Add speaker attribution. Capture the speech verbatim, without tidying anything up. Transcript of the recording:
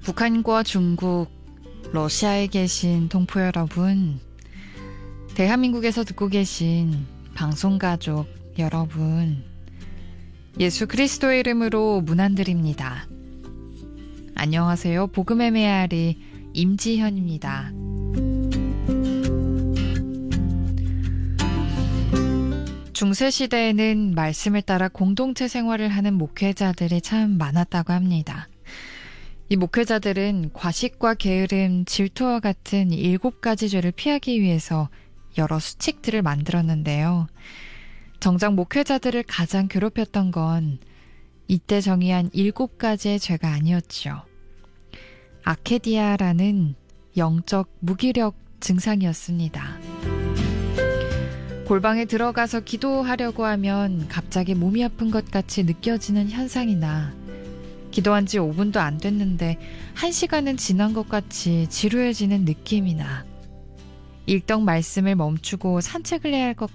Speaker 1: 북한과 중국, 러시아에 계신 동포 여러분, 대한민국에서 듣고 계신 방송가족 여러분, 예수 그리스도의 이름으로 문안드립니다. 안녕하세요. 복음의 메아리 임지현입니다. 중세시대에는 말씀을 따라 공동체 생활을 하는 목회자들이 참 많았다고 합니다. 이 목회자들은 과식과 게으름, 질투와 같은 일곱 가지 죄를 피하기 위해서 여러 수칙들을 만들었는데요. 정작 목회자들을 가장 괴롭혔던 건 이때 정의한 일곱 가지의 죄가 아니었죠. 아케디아라는 영적 무기력 증상이었습니다. 골방에 들어가서 기도하려고 하면 갑자기 몸이 아픈 것 같이 느껴지는 현상이나 기도한 지 오 분도 안 됐는데 한 시간은 지난 것 같이 지루해지는 느낌이나 읽던 말씀을 멈추고 산책을 해야 할 것